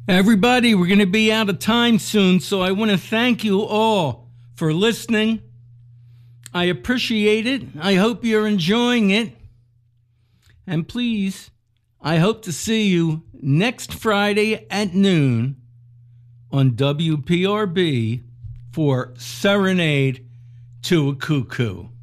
Everybody, we're going to be out of time soon, so I want to thank you all for listening. I appreciate it. I hope you're enjoying it. And please, I hope to see you next Friday at noon on WPRB for Serenade to a Cuckoo.